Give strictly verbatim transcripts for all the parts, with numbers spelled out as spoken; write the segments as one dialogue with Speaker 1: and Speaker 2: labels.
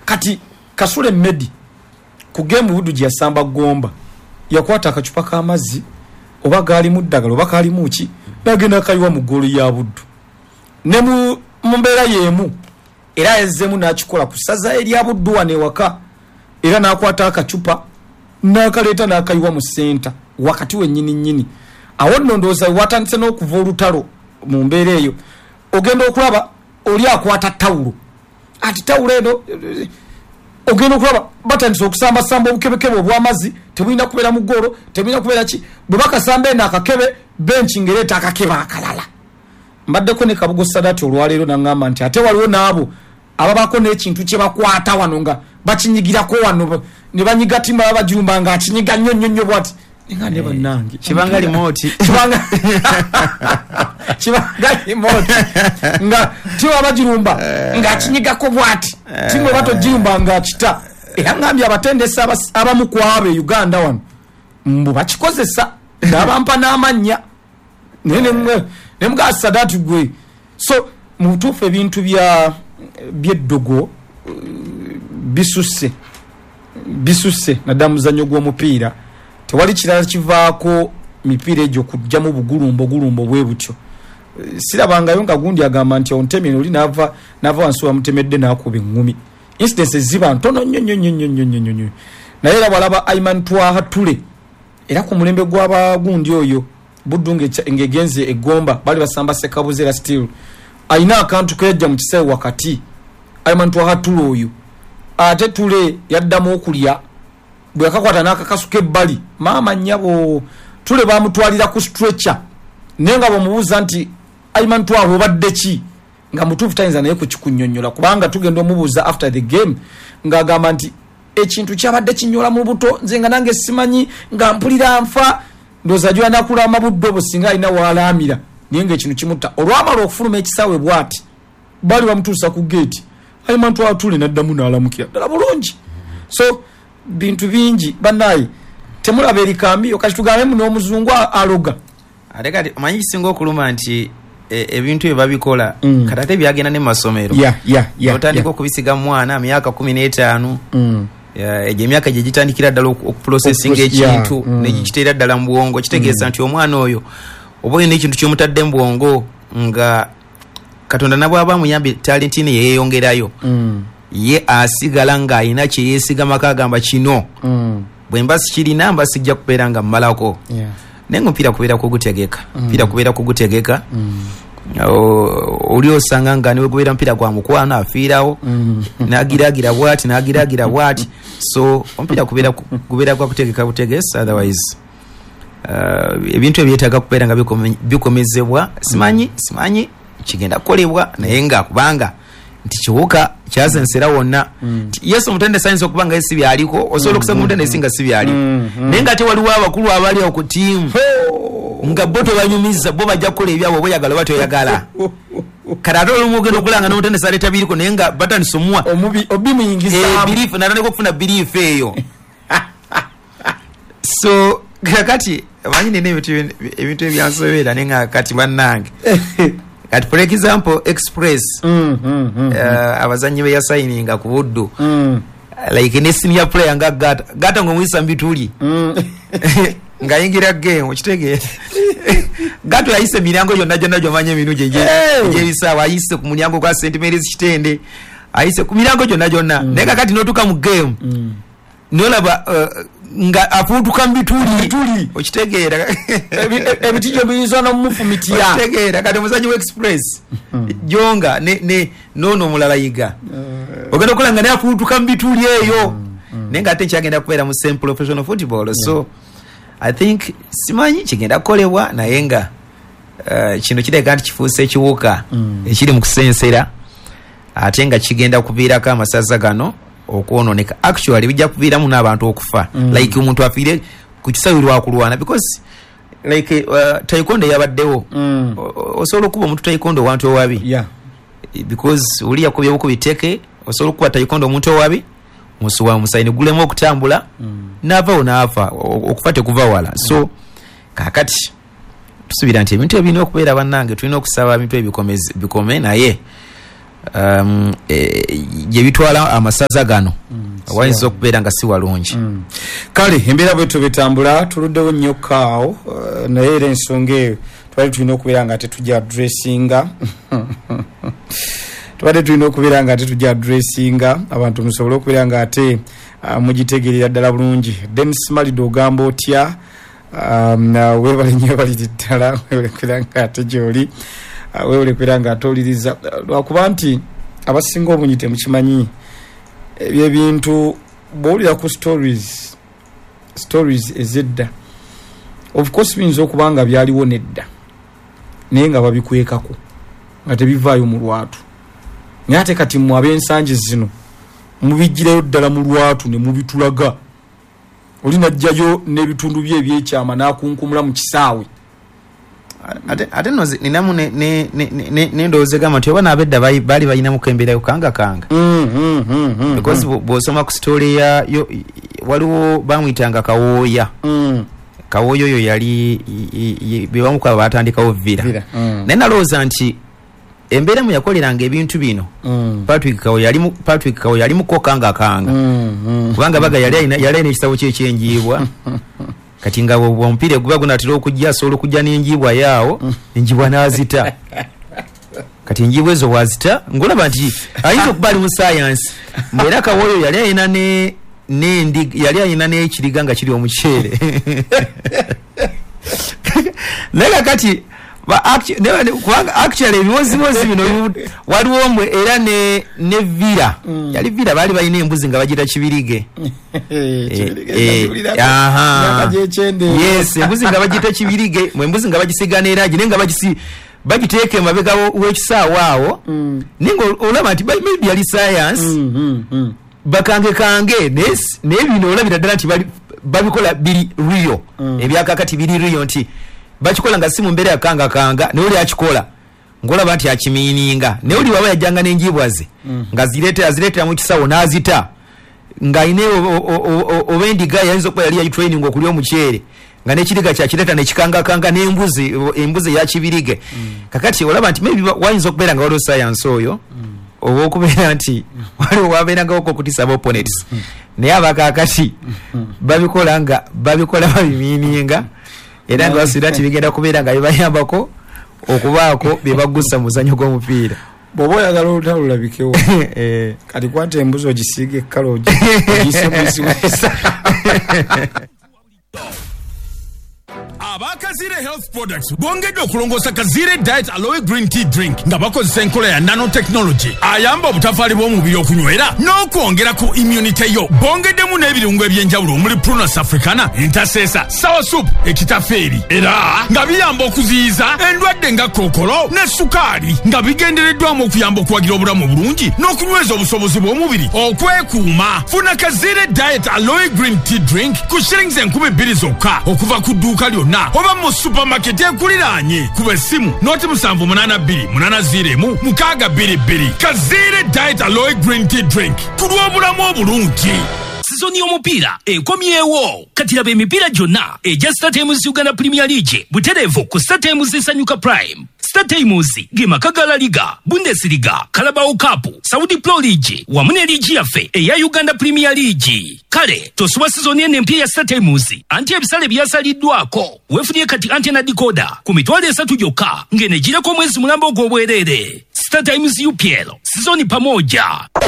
Speaker 1: kati Kasule Medi ku game Buddu gye yasamba Gomba yakwata akacupa k'amazzi oba gaali mu ddagala oba kaali mu ki nagenda kayiwa mu ggoolo ya Buddu ne mu mbeera y'emu era yazzemu n'akikola ku ssaza erya Buddu wane waka era n'akwata akacupa n'akaleeta n'akayiwa mu senta wakati wennyini nnyini awo nno ndowooza watandise n'okuva olutalo mu mbeera eyo ogenda okulaba oli akwata tawulo ati tawulo eno ogenda okulaba batandise okusambasamba obukebekebe obw'amazzi tebulina kubeera mu ggoolo tebulina kubeera ki bwe bakasamba eno akakebe benchi ngeleeta akakebe akalala mbaddeko ne Kabugo Sadati olwaleero n'aŋŋamba nti ate waliwo n'abo ababako n'ekintu kye bakwata wano nga bakinyigirako wano ne banyiga ttima babajumba nga akinyiga nnyo nnyo nnyo bwati nga ne bannange
Speaker 2: kibanga remote
Speaker 1: kibanga kibanga remote nga tiwa abajirumba nga akinyigako bwati timwe bato jimba nga akita era ngambye abatendesa abamu kwabe Uganda wano mbu bakikozesa ngabampa n'amanya nene mwe nemga Sadati gwe so mutufu ebintu bya byeddogo bisuse bisuse nadamu zanyo gw'omupiira tewali kirala kivaako mipiira egyo kujja mu bugulumbo gulumbo bwe butyo sirabangayo nga gundi agamba nti ontemi oli nava nava wansi wa mutemedde n'akuba engumi incidents ziba ntono nnyo nnyo nnyo nnyo nnyo nnyo naye era walaba Aiman Twaha Tule era ku mulembe gw'aba gundi oyo Buddu ngegenze egomba bali basamba Sekabuzera still aina akantu kejja mu kisewe wakati Aiman Twaha Tule oyo ate Tule yaddamu okulya bwe akakwata n'akakasuka ebbali maama nnyabo Tule bamutwalira ku stretcher nenga bamubuuza nti Aiman Twaha obadde ki nga mutuufu tayinza naye kukikunnyonnyola kubanga tugenda omubuuza after the game ng'agamba nti ekintu kyabadde kinyola mu buto nze nga nange simanyi nga mpulira nfa ndowooza gyo anakulama Buddu obwo singa alina waalaamira naye ng'ekintu kimutta olwamala okufuluma ekisaawe bw'ati bali bamutuusa ku geeti Aiman Twaha Tule n'addamu n'alamukira ddala bulungi so bintu bingi bannaye temulaba erikambiyo kati tugambe mu n'omuzungu aloga
Speaker 2: ate kati omanyi kisinga okuluma nti ebintu ebyo babikola
Speaker 1: mm.
Speaker 2: kati ate byagenda ne mu masomero
Speaker 1: yeah, yeah, yeah,
Speaker 2: otandika
Speaker 1: yeah.
Speaker 2: okubisiga mu mwana myaka kumi n'etaano
Speaker 1: mm.
Speaker 2: egyo emyaka gye gitandikira ddala okuprocessinga ekintu
Speaker 1: yeah, mm.
Speaker 2: ne gikiteera ddala mu bwongo kitegeeza nti omwana oyo oba olina ekintu kyomutadde mu bwongo nga Katonda nabw'aba amuyambye talenti ne yeeyongerayo
Speaker 1: mm.
Speaker 2: ye asigala ng'alina kye yeesigamako agamba kino
Speaker 1: mm.
Speaker 2: bwe mba sikirina mba sijja kubeera nga mmalako
Speaker 1: yeah.
Speaker 2: naye ngaomupiira kubeera kugutegeka mupiira mm. kubeera kugutegeka
Speaker 1: mm.
Speaker 2: oli osanga nga niwe gubeera mupiira gwa mukwano afiirawo
Speaker 1: mm.
Speaker 2: n'agiraagira bwati n'agiraagira bwati so omupiira kubeera gubeera gwa kutegeka butegesa otherwise uh, ebintu ebyetaaga kubeera nga bikomezebwa simanyi simanyi kigenda kukolebwa naye nga kubanga nti kiwuka kyasensera wonna mm. Yesu omutendesi ayinza okuba nga si byaliko osobola okusanga omutendesi nga si byaliko
Speaker 1: mm, mm.
Speaker 2: naye nga ate waliwo abakulu abali awo ku ttiimu nga bo tebanyumiza bo bajja kukola ebyabwe oba oyagala oba toyagala kati ate olumu ogenda okulanga n'omutendesi aleeta biriko naye nga batandise omuwa biriifu natandika okufuna biriifu eyo so kakati amanyi nina ebintu ebyansobeera naye nga kati bannange kati for example Express
Speaker 1: mm, mm, mm,
Speaker 2: uh, abazanyi be yasayininga ku Buddu
Speaker 1: mm.
Speaker 2: like ne senior player nga Gata Gata ngomwisa mbituli mm. nga yingira game okitegeera Gata yayise milango yonna gyonna gyomanye minu gye gye bisawa ayise ku mulyango kwa Saint Mary's Kitende ayise ku milango gyonna gyonna mm. naye kakati notuka mu game mm. nolaba uh, nga afutuka mbituli okitegeera
Speaker 1: ebitijo biyinza n'omufumitiya
Speaker 2: okitegeera kati omuzanyi wa Express jonga ne ne nono omulala yiga ogenda okulanga naye afutuka mbituli eyo naye nga ate kyagenda kubeera mu same professional football so I think simanyi kigenda kukolebwa naye nga kino kireka nti kifuuse ekiwuka ekiri mu kusensera ate nga kigenda kuviirako amasaza gano okwononeka actually bijja kuviiramu n'abantu okufa mm. like omuntu afiire ku kisawe lwakulwana because like uh, taekwondo yabaddewo mm. osobola okuba omuntu taekwondo wantu owabi
Speaker 1: yeah.
Speaker 2: because oli yakubye buku biteke osobola okuba taekwondo omuntu owabi musuwa musayini gulemu okutambula mm. n'avaawo n'afa okufa tekuva wala so kakati tusubira nti ebintu ebirina okubeera bannange tulina okusaba ebintu ebikomeze bikome naye um, e, gye bitwala amasaza gano mm, wayinza okubeera nga si walungi.
Speaker 1: mm. Kale embeera bwetu betambula tuluddewo nnyo kaawo uh, naye era ensonga eyo twali tulina okubeera nga tetujja addressinga twali tulina okubeera nga tetujja addressinga abantu musobole okubeera nga ate uh, mugitegeerera ddala bulungi. Dennis Malido ogamba otya? Um, uh, webale nnyo baliri ddala webale kubeera nga ate gy'oli uh, webale kubeera nga ate oliriza lwakuba uh, nti abasinga obungi temukimanyi ebyo ebintu bw'olira ku stories stories ezedda of course biyinza okuba nga byaliwo nedda naye nga babikwekako nga tebivaayo mu lwatu, naye ate kati mu ab'ensangi zino mubijjirayo ddala mu lwatu ne mubitulaga oli najjayo n'ebitundu bye ebyekyama n'akunkumula mu kisaawe.
Speaker 2: ate ate no ninamu ne ne ne ne ndoze gama tyo bana abedda bali bali balina mukembera kanga kanga
Speaker 1: mm mm mm
Speaker 2: because bosoma ku story ya yo waliwo bamwitanga Kawoya
Speaker 1: mm
Speaker 2: Kawoyo yo yali bebamuka batandikawo vira
Speaker 1: mm.
Speaker 2: nena loza nti embere mu yakoleranga ebintu bino
Speaker 1: mm.
Speaker 2: Patrick Kawoya yali mu Patrick Kawoya yali mukokanga kanga
Speaker 1: mm, mm.
Speaker 2: kubanga baga yali yali yali n'ekitabo kye kyenjibwa kati nga bompire guba gunatira okujja solo kujja n'enjibwa yaawo enjibwa nazita kati enjibwa ezo wazita ngolaba nti ayinza okubali mu science mbera Kawoyo yali ayina ne nendi yali ayina n'ekiriga nga kiri omukyere naye kati ba actually kubanga actually ebiwozi wozi bino waliwo mwe era ne ne vira
Speaker 1: mm.
Speaker 2: yali vira bali bayina embuzi nga bagita kibirige
Speaker 1: eh
Speaker 2: aha yes embuzi nga bagita kibirige mwe embuzi nga bagisiga n'eragi nenga bagisi bagiteeke mabega w'ekisaawa awo
Speaker 1: mm.
Speaker 2: ningo olaba nti maybe yali science
Speaker 1: mm, mm, mm.
Speaker 2: bakange kange nes nebino olabira ddala nti babikola biri real
Speaker 1: mm.
Speaker 2: ebyakakati biri real nti bakikola nga simu mbere akanga kanga ne oli akikola ngolaba nti akimiininga ne oli waba yajjanga n'enjibwaze
Speaker 1: mm.
Speaker 2: nga zirete azirete mu kisawo nazita nga ine obendiga yayinza okuba yali ya training okuli omukyere nga nekiriga kya kireta ne kikanga kanga n'embuzi embuzi ya kibirige mm. kakati olaba nti maybe wayinza okubeera nga waliwo science oyo mm. oba okubeera nti waliwo wabeeranga okukutisa opponents naye abakakati babikola nga babikola babimiininga era nga basira ti bigenda kubeera nga bibayambako okubaako byebagusa mu muzannyo gw'omupiira.
Speaker 1: Bw'oba oyagala olutalo lulabikewo kati kwata embuzi ogisiiga ekkala ogiyise mwisi wesa.
Speaker 3: Abakazire Health Products bongedde okulongoosa Kazire Diet Aloe Green Tea Drink nga bakozesa enkola ya nanotechnology ayamba obutafaali bw'omubiri okunywera n'okwongera ku immunity yo. Bongeddemu n'ebirungo ebyenjawulo omuli Prunus Africana, Intercessor, Sour Soup, ekitafeeri era nga biyamba okuziyiza endwadde nga kookolo ne sukaali nga bigendereddwamu okuyamba okuwagira obulamu obulungi n'okunyweza obusobozi bw'omubiri okwekuuma. Funa Kazire Diet Aloe Green Tea Drink ku shillings enkumi bbiri zokka okuva ku dduuka lyonna oba mu supermarket ekuliraanye kuba essimu noti musanvu munana bbiri munana ziro emu mukaaga bbiri bbiri. Kazire Diet Aloe Green Tea Drink kulwa obulamu obulungi.
Speaker 4: Sizoni y'omupiira ekomyewo kati laba emipiira gyonna egya StarTimes Uganda Premier League butereevu ku StarTimes esanyuka Prime. StarTimes ge maka ga La Liga, Bundesliga, Carabao Cup, Saudi Pro League wamu ne liigi yaffe eya Uganda Premier League. Kale tosuba sizoni eno empya ya StarTimes anti ebisale byasaliddwako weefunye kati antena decoder ku mitwalo esatu gyokka ng'enegireko omwezi mulamba ogw'obwereere. StarTimes U P L sizoni pamoja.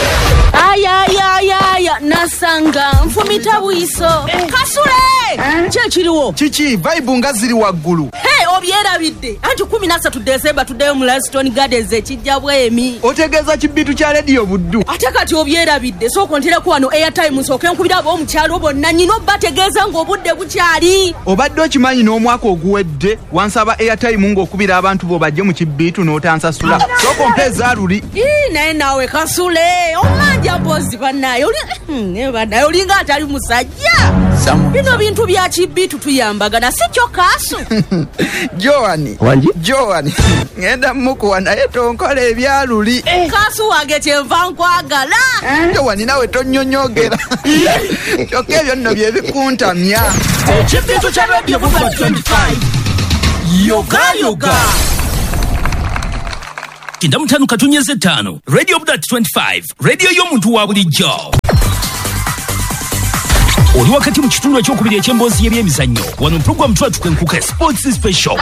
Speaker 5: Aya aya aya aya nasanga mfumita bwiso eh. Kasule kye kiriwo
Speaker 6: chichi vibe nga ziri waggulu
Speaker 5: hey obyerabidde anti kumi na ssatu December tuddeyo mu Laston Gardens ekijja bwemi
Speaker 6: otegeeza kibitu kya radio buddu
Speaker 5: ate kati obyerabidde so kontereko wano airtime soke nkubira abo mu kyalo bonna nyino bategeeza ng'obudde bukyali
Speaker 6: obadde okimanyi n'omwaka oguwedde wansaba airtime ng'okubira abantu bo bajje mu kibitu n'otansasula so kompeza luli
Speaker 5: ii naye naawe Kasule omanja bozi banayo ne banayo linga atali musajja bino bintu bya kibitu tuyambagana si kyo Kasu
Speaker 6: Joani
Speaker 2: wanji
Speaker 6: Joani ngenda mukuwa naye tonkola ebyaluli
Speaker 5: eh. Kasu wange kyenva nkwagala
Speaker 6: eh. Joani nawe tonnyonyogera kyokka ebyo nno bye bikuntamya
Speaker 4: ekibitu kya radio twenty-five yoga yoga kyenda mu ttaano katonnyeze ttaano radio budat twenty-five radio y'omuntu wa bulijjo. Oli wakati mu kitundu ekyokubiri eky'emboozi y'ebyemizannyo wano mu program twatukenkuka sports special.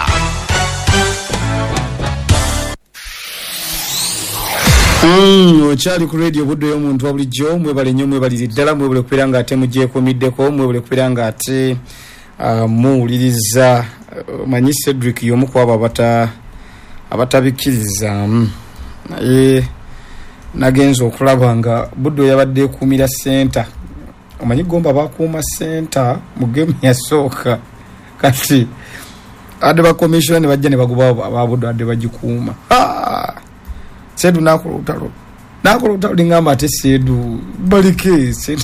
Speaker 1: Mm, okyali ku radio buddo y'omuntu wa bulijjo mwebale nnyo mwebalire ddala mwebale kubeera nga ate mugyekomiddeko mwebale kubeera nga ate uh, muwuliriza uh, manyi Cedric y'omu ku abo abata abatabikkiriza naye nagenza okulaba nga buddo yabadde ekuumira center omanyi gomba bakuuma center mu game yasooka kati adde ba commission ne bajja ne bagoba ababuddo adde bagikuuma Sedu nakola utalo nakola utalo lingamba ate Sedu balike Sedu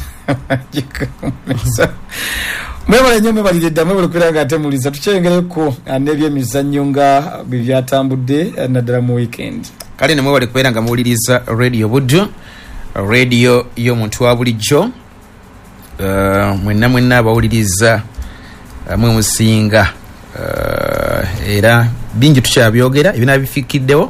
Speaker 1: mwebale nnyo mwebalire dda mwebale kubeera nga ate muliza tukyengereko n'ebyemizannyo nga bibyatambudde naddala mu weekend
Speaker 2: kale ne mwebale kubeera nga muwuliriza radio buddo radio y'omuntu wa bulijjo uh, mwenna mwenna abawuliriza uh, mwe musinga uh, era bingi tukyabyogera ebina bifikiddewo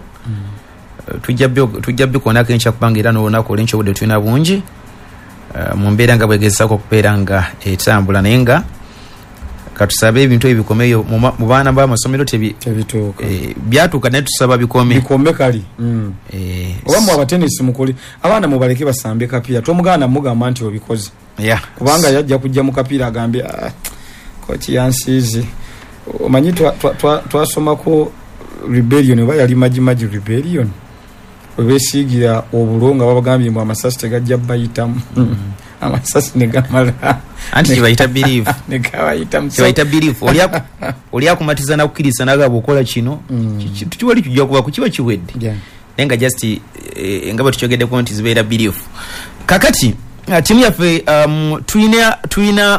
Speaker 2: tujja bikona kenshi kubanga era n'olunaku olw'enkyo budde tulina bungi uh, mu mbeera nga bwegezaako okubeera nga etambula naye nga katusabe ebintu ebyo bikomeyo mu baana b'amasomero
Speaker 1: tebituuka
Speaker 2: eh, byatuuka naye tusaba bikome
Speaker 1: bikome kali mm. eh, oba mu abatenisi mukuli abaana mubaleke basambe kapiira tomugaana mugamba nti obikoze
Speaker 2: yeah.
Speaker 1: kubanga yajja kujja mu kapiira agambye ah, kochi yansiizi omanyi twasomako rebellion oba yali majimaji rebellion webesiigira obulonga babagambye mu amasasi tegajja bayitamu amasasi negamala
Speaker 2: anti kibayita believe
Speaker 1: kibayita
Speaker 2: believe oli akumatiza nakukkiriza nagaba okola kino tukiwali kijja kuba kukiba kiwedde naye nga just nga bwe tukyogeddeko nti zibeera believe kakati timu yaffe tulina tulina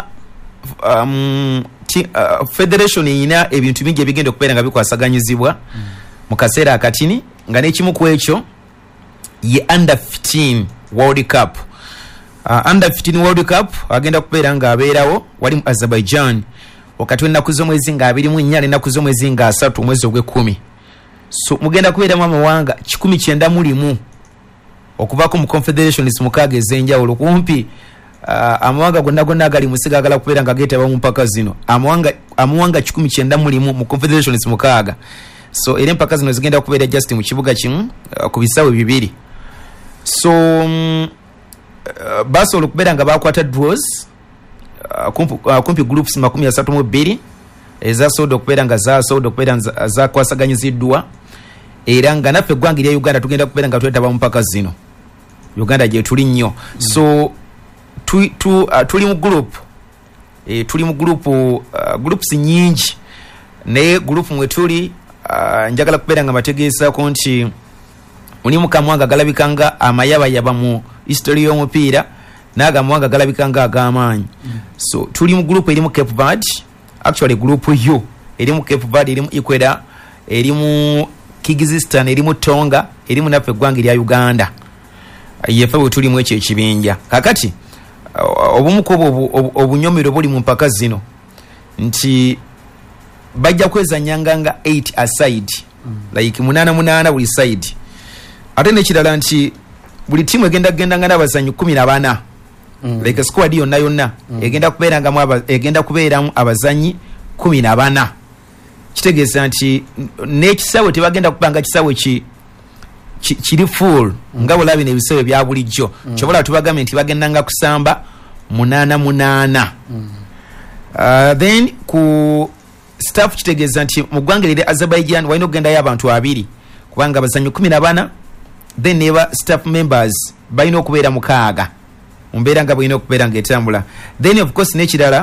Speaker 2: federation eyina ebintu bingi ebigenda okubeera nga bikwasaganyizibwa mu kaseera akatini nga n'ekimu ku ekyo ye under fifteen world cup uh, under fifteen world cup agenda kubeera nga abeerawo wali mu Azerbaijan wakati w'ennaku z'omwezi nga abiri mu nnya n'ennaku z'omwezi nga asatu omwezi ogw'ekkumi so mugenda kubeeramu amawanga kikumi kyenda mu limu okuvaako mu confederations mukaaga ez'enjawulo kumpi uh, amawanga gonna gonna agali musiga agala kubeera nga geetaba mu mpaka zino amawanga amawanga kikumi kyenda mu limu mu confederations mukaaga so era empaka zino zigenda kubeera just mu kibuga kimu uh, ku bisawe bibiri so um, uh, basobola okubeera nga bakwata draws uh, kumpi, uh, kumpi groups makumi asatu mu bbiri ezasobola okubeera nga zasobola okubeera zakwasaganyiziddwa era nga naffe eggwanga erya Uganda tugenda kubeera nga twetaba mu mpaka zino Uganda gye tuli nnyo mm. so tu, tu, uh, tuli mu group e, tuli mu group uh, groups nyingi naye group mwe tuli uh, njagala kubeera nga mategeesako nti mulimu kamwanga galabikanga amayabayaba mu history y'omupiira naga mwanga galabikanga agamaanyi mm. so tuli mu group erimu Cape Verde actually group yo erimu Cape Verde erimu Ecuador erimu Kyrgyzstan erimu Tonga erimu naffe eggwanga erya Uganda yeffe bwe tuli mu ekyo ekibinja kakati obumu ku obunyomero buli mu mpaka zino nti bajja kwezanyanga nga eight aside mm. like munana munana buli side ate nekirala nti buli timu egenda kugendanga n'abazanyi kumi na bana mm. like squad yonna yonna mm. egenda kubeerangamu aba, egenda kubeeramu abazanyi kumi na bana kitegeeza nti n'ekisawe tebagenda kubanga kisawe ki kiri full mm. nga bulabi n'ebisawe bya bulijjo mm. kyobola tubagambe nti bagendanga kusamba munana munana mm. uh, then ku staff kitegeeza nti mu ggwanga liri Azerbaijan walina okugendayo abantu abiri kubanga abazanyi kumi na bana then neba staff members balina okubeera mukaaga mumbeera nga balina okubeera nga etambula then of course n'ekirala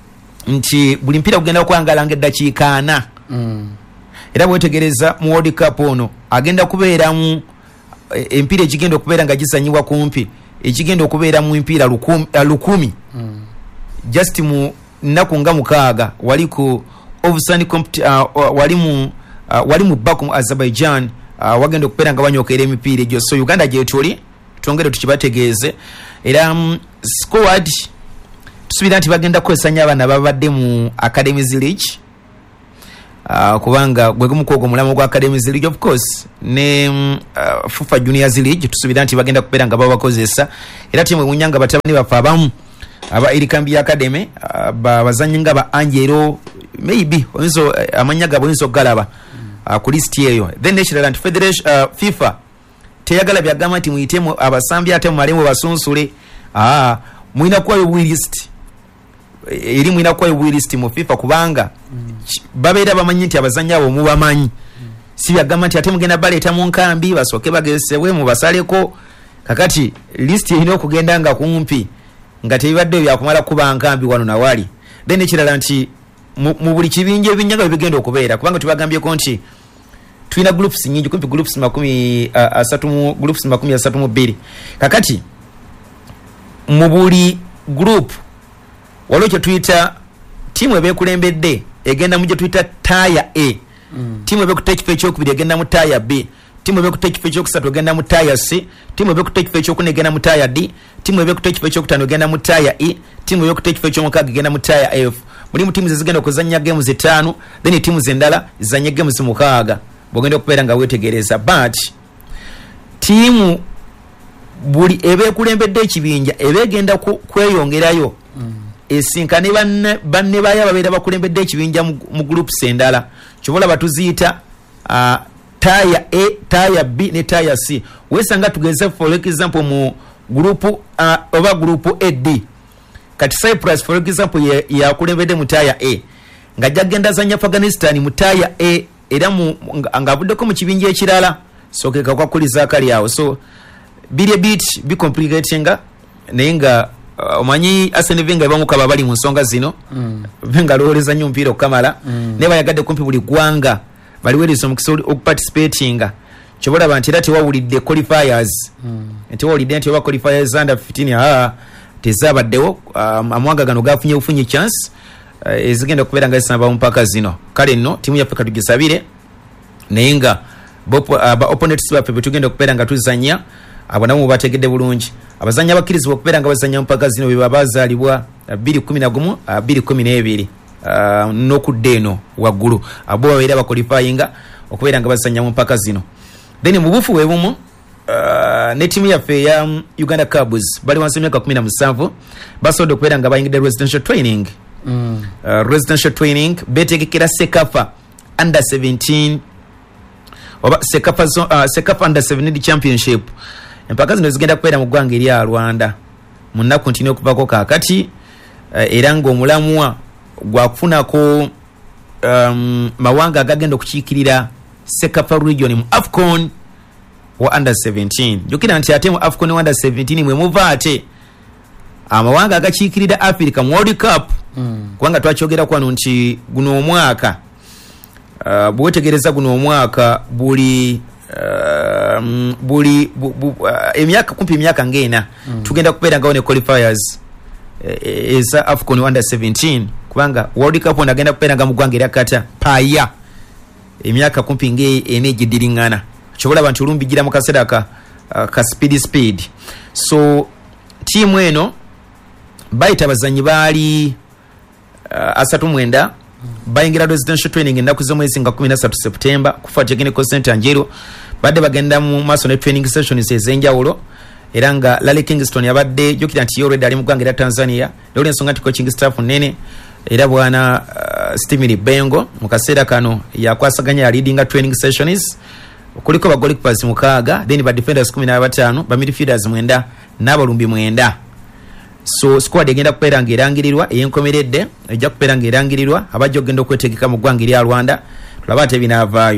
Speaker 2: nti buli mpiira kugenda okwangalanga eddakiika ana mm. era bwetegereza mu World Cup ono agenda kubeeramu empiira ekigenda okubeera nga gisanyibwa kumpi ekigenda okubeera mu mpiira lukumi, uh, lukumi. Mm. just mu nnaku nga mukaaga wali ku Ovsani uh, wali mu uh, wali mu Baku mu Azerbaijan uh, wagenda okubeera nga banyookera emipiira egyo so Uganda gye tuli twongere tukibategeeze era um, squad tusuubira nti bagenda kukozesanya abaana babadde mu Academies League uh, kubanga gwe gumu kwogo mulamu gwa Academies League of course ne uh, FIFA Juniors League tusubira nti bagenda kubeera nga babakozesa era timu emunyanga batabani bafa abamu aba ilikambi ya Academy uh, bazanyi nga ba Angelo maybe oyinzo uh, amanya gabo oyinzo galaba uh, ku list yeyo then National and Federation uh, FIFA teyagala byagamba nti muyitemu abasambi ate mu malemo basunsule ah muina kwa yo list eri muina kwa yo list mu FIFA kubanga mm. babeera bamanyi nti abazanya abo mubamanyi mm. si byagamba nti ate mugenda baleta mu nkambi basoke bagesewe mu basaleko kakati list ino kugenda nga kumpi nga tebadde byakumala kuba nkambi wano na wali then ekirala nti mu buli kibinje ebinyaga bigenda okubeera kubanga tubagambye ko nti tuina groups nyingi kumpi groups makumi uh, asatu mu groups makumi asatu mu biri kakati mu buli group walo kye tuyita timu ebekulembedde egenda mu gye tuyita tier A mm. timu ebekutta ekifo ekyokubiri egenda mu tier B timu ebekutta ekifo ekyokusatu egenda mu tier C timu ebekutta ekifo ekyokuna egenda mu tier D timu ebekutta ekifo ekyokutaano egenda mu tier E timu ebekutta ekifo ekyomukaaga egenda mu tier F mulimu timu zezigenda okuzannya games etaano then timu zendala zizanye games mukaaga bogenda okubeera nga wetegereza but timu buli ebekulembedde ekibinja ebegenda kweyongerayo mm. esinkane banne banne baya babeera bakulembedde ekibinja mu groups endala kyobola batuziyita uh, tier A tier B ne tier C wesanga tugeze for example mu group uh, oba group A D kati Cyprus for example ya kulembedde mu tier A nga jagenda zanya Afghanistan mu tier A era mu ngabuddeko mu kibinja ekirala sokeka kwa kuliza kali yawo so bili bit bi complicating naye nga omanyi uh, Arsene Wenger bamu kaba bali mu nsonga zino mm. Wenger loleza nnyo mpira okamala mm. ne bayagadde kumpi buli gwanga bali werizo mu kisoli okuparticipating kyobola bantu era tewawulidde qualifiers mm. nti wawulidde nti oba qualifiers under fifteen ah tezabaddewo um, amwanga gano gafunye ufunye chance uh, ezigenda kubeera nga zisamba mpaka zino kale nno timu yaffe katugisabire naye nga uh, ba opponents baffe betugenda okubeera nga tuzanya abo nabo bategedde bulungi abazanya abakkiriza okubeera nga bazanya mpaka zino bwe babazaalibwa bbiri kumi na gumu bbiri kumi n'ebiri uh, n'okudda eno waggulu abo babeera baqualifyinga okubeera nga bazanya mpaka zino then mu bufu bwe bumu uh, ne timu yaffe ya um, Uganda Cubs bali wansi myaka kumi na musanvu basobodde okubeera nga bayingidde residential training mm. uh, residential training betegekera Sekafa under seventeen oba Sekafa uh, Sekafa under seventeen championship empaka zino zigenda kubeera mu ggwanga erya Rwanda mu nnaku ntini okuvako kaakati uh, era ng'omulamwa gwakufunako um, mawanga agagenda okukiikirira Sekafa region mu AFCON wa under seventeen jukira nti ate mu AFCON wa under seventeen mwe muva ate amawanga agakiikirira Africa mu World Cup mm. kubanga twakyogera kwano nti guno omwaka uh, bwetegereza guno omwaka buli uh, buli bu, bu, uh, emyaka kumpi emyaka ngena mm. tugenda kubeera ngawo ne qualifiers eza uh, AFCON under seventeen kubanga World Cup onagenda kubeera nga mu ggwanga erya Qatar paya emyaka kumpi nge ene gidiringana chobola abantu olumbi gira mu kaseera ka uh, ka speed speed so timu eno bayita bazanyi bali uh, asatu mwenda bayingira residential training ennaku z'omwezi nga kumi na ssatu September kufa technical center Njero badde bagenda mu maso ne training sessions ezenjawulo era nga Lale Kingston yabadde jokira nti already ali mu ggwanga erya Tanzania lero ensonga nti coaching staff nene era bwana uh, Stimili Bengo mu kaseera kano yakwasaganya leading training sessions kuliko ba goalkeepers mukaaga then ba defenders kumi na batano ba midfielders mwenda n'abalumbi mwenda so squad egenda kubeera ng'erangirirwa eyenkomeredde ejja kubeera ng'erangirirwa abajja okugenda okwetegeka mu ggwanga erya Rwanda tulaba ate binaavaayo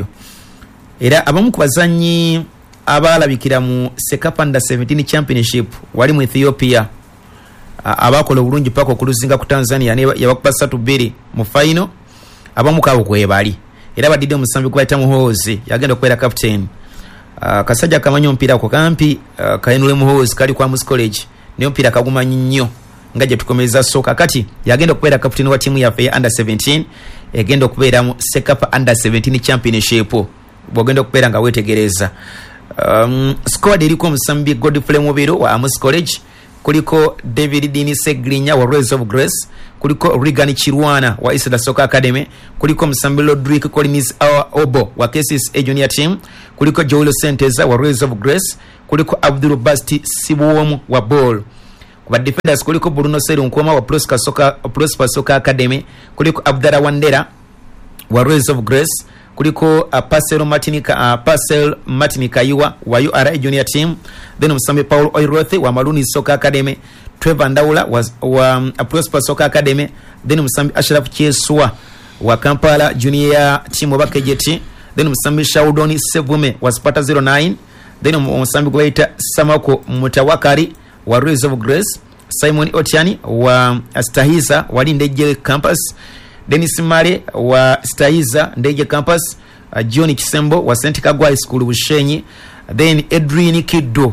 Speaker 2: era abamu ku bazanyi abalabikira mu Sekafa under seventeen championship wali mu Ethiopia abakola obulungi paka okuluzinga ku Tanzania ne yabakuba ssatu bbiri mu final abamu kaabo kwebali era badidde omusambi kubayita Muhoozi yagenda okubeera captain uh, kasajja kamanyi omupiira ko kampi uh, kayenule Muhoozi kali kwa Mus College niyo mpira kagumanyi nnyo nga gye tukomeza soka kati yagenda okubeera captain wa timu yaffe ya under seventeen egenda okubeera mu Sekafa under seventeen championship bwogenda okubeera nga wetegereza um, squad eriko omusambi Godfrey Mubiro wa Mus College kuliko David Dini Segrinya wa Rays of Grace, kuliko Regan Chirwana wa Isla Soccer Academy, kuliko Msambi Lodrick Collins Obo wa K C S A Junior Team, kuliko Joel Senteza wa Rays of Grace, kuliko Abdul Basti Sibuomu wa Ball. Kwa defenders kuliko Bruno Seru Nkoma wa Prosper Soccer, Prosper Soccer Academy, kuliko Abdara Wandera wa Rays of Grace, kuliko uh, Parcel Martinica uh, Parcel Martinica Iwa wa U R A Junior Team, then Msambi Paul Oirothi wa Maluni Soccer Academy, Trevor Ndaula wa, wa um, Prosper Soccer Academy, then Msambi Ashraf Cheswa wa Kampala Junior Team wa Kejeti, then Msambi Shaudoni Sevume wa Sparta zero nine, then Msambi Gwaita Samako Mutawakari wa Rays of Grace, Simon Otiani wa Stahiza wa Lindeje Campus, Dennis Mare wa Stahiza Ndeje Campus, uh, John Kisembo wa Saint Kagwa School Bushenyi, then Edwin Kiddo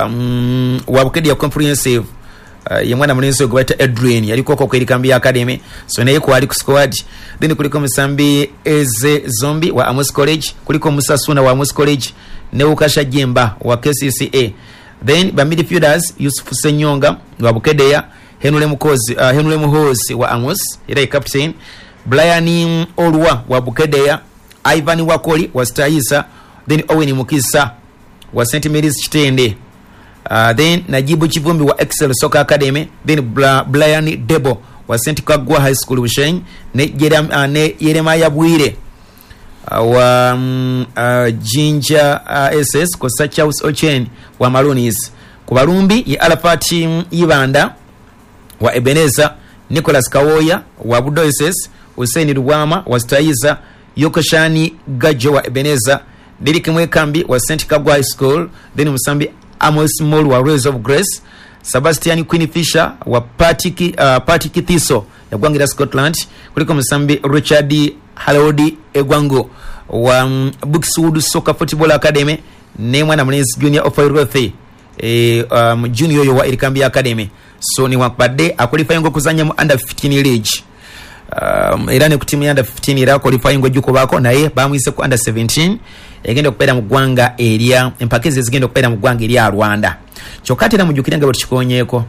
Speaker 2: um, wa Bukedia Comprehensive, uh, yemwana mwenzi gwaita Edwin yaliko ko kwelikambi academy, so naye ko ali ku squad. Then kuliko Msambi Eze Zombi wa Amos College, kuliko Musasuna wa Amos College, Neukasha Jemba wa K C C A. Then ba midfielders Yusuf Senyonga wa Bukedeya, Henule Mukozi uh, Henule Muhozi wa Amos ila captain, Brian Olwa wa Bukedeya, Ivan Wakoli wa Staisa, then Owen Mukisa wa Saint Mary's Chitende, uh, then Najibu Chivumbi wa Excel Soccer Academy, then Bla, Brian Debo wa Saint Kagwa High School Bushenyi, ne Jerem uh, ne Yeremaya Bwire uh, wa um, uh, Jinja uh, S S ko Sachaus Ochen wa Maronis. Kubarumbi ya Alafati Ibanda wa Ebeneza, Nicholas Kawoya wa Budo S S, Hussein Ruwama wa Staiza, Yokoshani Gajo wa Ebeneza, Derek Mwekambi wa Saint Kagwa High School, then Msambi Amos Mall wa Rays of Grace, Sebastian Queen Fisher wa Patiki uh, Patiki Thiso ya Gwangira Scotland, kuliko Msambi Richard Halodi Egwango wa um, Buxwood Soccer Football Academy, ne mwana mwenzi Junior of Irothi e, um, Junior yo wa Irikambi Academy. So ni wakbade akwalifying ngo kuzanya mu under fifteen league. Um, era ne ku team ya under fifteen era qualifying ngo juko bako naye bamwise ku under seventeen egenda kupera mu gwanga area empakeze zigenda kupera mu gwanga area Rwanda. Chokati na mujukiranga batukikonyeko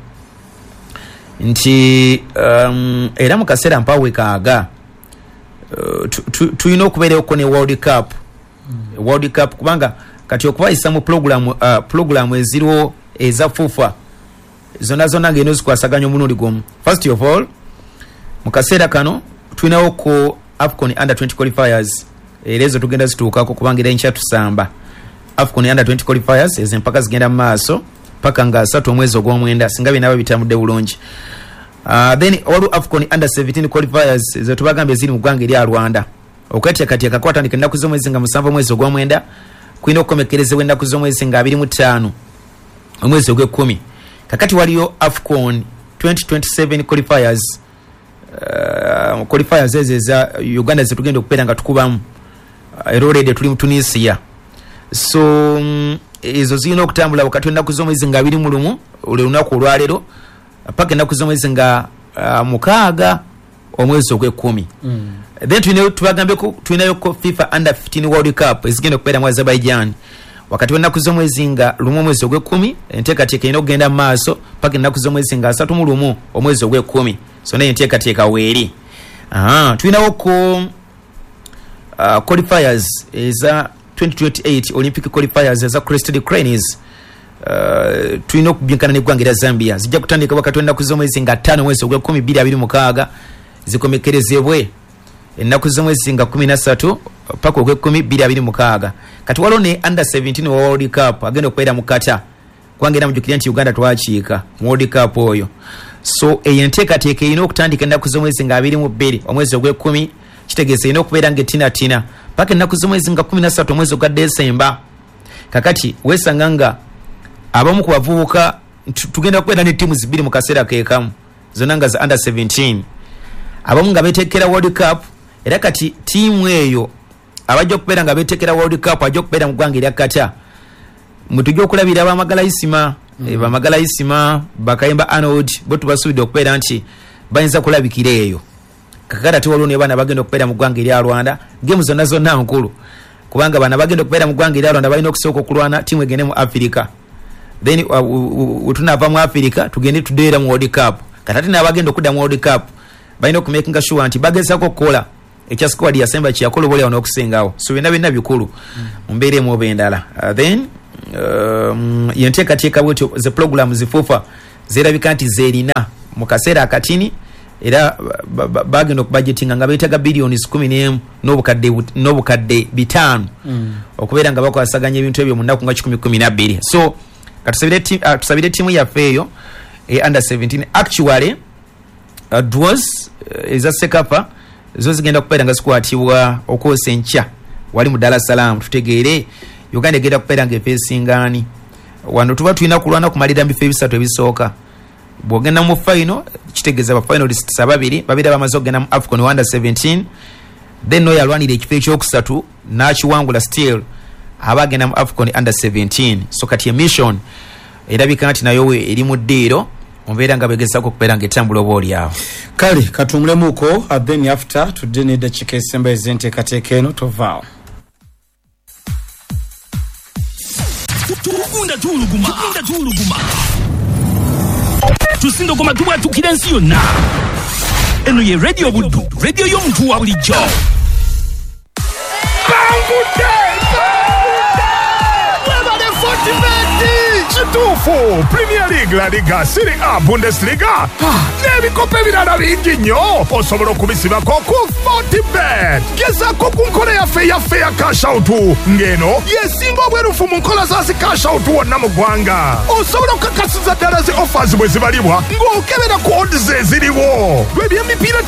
Speaker 2: nti um, era mu kasera mpawe kaaga uh, tuyina okubeera okone World Cup. mm. World Cup kubanga kati okuba isamu program uh, program eziro eza FIFA zona zona ngeno zikwasaganya omunundi gomu. First of all, mukasera kano twinawo ko AFCON under twenty qualifiers elezo tugenda zituukako kubangira encha tusamba. AFCON under twenty qualifiers ezempaka zigenda maaso paka nga asatu omwezi ogw'omwenda singa binaaba bitamudde bulungi. Uh, then all AFCON under seventeen qualifiers ezo tubagambe ziri mu ggwanga erya Rwanda. Okati akati akakwatandika ennaku z'omwezi nga musanvu omwezi ogw'omwenda kwina okukomekerezebwa ennaku z'omwezi nga abiri mu ttaano omwezi ogw'ekkumi. Kakati waliyo AFCON twenty twenty-seven qualifiers. Uh, qualifiers ezeza Uganda zetugenda okupera nga tukubamu uh, erorede tuli mu Tunisia. So um, ezo zirina okutambula wakati ennaku z'omwezi nga abiri mu lumu ole lunaku olwaleero paka ennaku z'omwezi nga uh, mukaaga omwezi ogw'ekkumi. mm. Then tulinayo tubagambeko tulinayo ko FIFA under fifteen World Cup ezigenda okupera mu Azerbaijan wakati ennaku z'omwezi nga lumu omwezi ogw'ekkumi. Enteekateeka erina okugenda mu maaso paka ennaku z'omwezi nga asatu mu lumu omwezi ogw'ekkumi. So naye enteekateeka weeri. Aha, tulinawo ko uh, qualifiers eza twenty twenty-eight Olympic qualifiers eza Crested Cranes. Uh, tulina okubinkana n'eggwanga erya Zambia zijja kutandika wakati ennaku z'omwezi nga ttaano omwezi ogw'ekkumi bbiri abiri mukaaga zikomekerezebwe ennaku z'omwezi nga kumi na ssatu paka ogw'ekkumi bbiri abiri mukaaga. Kati waliwo ne under seventeen World Cup agenda okubeera mu Qatar kubanga era mujjukira nti Uganda twakiika mu World Cup oyo. So eyo enteekateeka erina okutandika ennaku z'omwezi nga abiri mu bbiri omwezi ogw'ekkumi, kitegeeza erina okubeera ng'etinatina paka ennaku z'omwezi nga kumi na ssatu omwezi ogwa Desemba. Kakati weesanga nga abamu ku bavubuka tugenda kubeera ne ttiimu zibiri mu kaseera keekamu zonna nga za under seventeen, abamu nga beeteekera World Cup. Era kati ttiimu eyo abajja okubeera nga beeteekera World Cup ajja okubeera mu ggwanga erya Qatar mutujja okulabira abamagala isima. mm. e, bamagala isima Bakayemba Arnold bo tubasuubidde okubeera nti bayinza kulabikira eyo. Kakati ate waliwo ne baana bagenda okubeera mu ggwanga erya Rwanda. Gemu zonna zonna nkulu kubanga baana bagenda okubeera mu ggwanga erya Rwanda balina okusooka okulwana ttiimu egende mu Africa. then tunava mu Africa tugende tudeera mu World Cup katati n'abagenda okudda mu World Cup balina okumakinga sure nti bagezako okukola ekya squad ya Semba kiyakola bole ono okusingawo so bina bina bikulu mumbeere mu bendala uh, then um, yenteekateeka bwetyo ze program zifufa zerabika nti zerina mu kaseera akatini era bagenda okubudgetinga nga beetaga billions kumi n'emu n'obukadde n'obukadde bitaano mm. okubeera nga bakwasaganya ebintu ebyo mu nnaku nga kikumi kumi na bbiri so katusabire tim, uh, tusabire timu yaffe eyo e under seventeen actually uh, draws uh, eza sekapa zo zigenda kubeera nga zikwatibwa okwosa enkya wali mu Dar es Salaam tutegeere Uganda egenda kubeera nga efeesingani wano tuba tulina kulwana kumalira mu bifo ebisatu ebisooka bwogenda mu final kitegeeza ba finalists ababiri babiri bamaze okugenda mu AFCON under seventeen then no yalwanira ekifo ekyokusatu n'akiwangula still abagenda mu AFCON under seventeen so kati emission erabika nti nayo eri mu ddiiro ombeera nga begezaako okubeera nga etambula oba oliawo
Speaker 1: kale katumulemuko uh, then after tudde n'eddakiika esemba ezenteekateeka eno tovaawo
Speaker 4: tukunda tuuluguma tukunda tuuluguma tusindogoma tubwatukira ensi yonna eno ye radio buddu radio y'omuntu wa bulijjo
Speaker 3: bangudde webale fortibeti kituufu Premier League, La Liga, Serie A, Bundesliga n'ebikopo ebirala bingi nnyo osobola okubisibako ku fortibet gezaako ku nkola yaffe yaffe ya cash out ng'eno yesinga obwerufu mu nkola zaasi cash out wonna mu ggwanga osobola okukakasiza ddala zi offers bwe zibalibwa ng'okebera ku odds eziriwo lw'ebyemipiira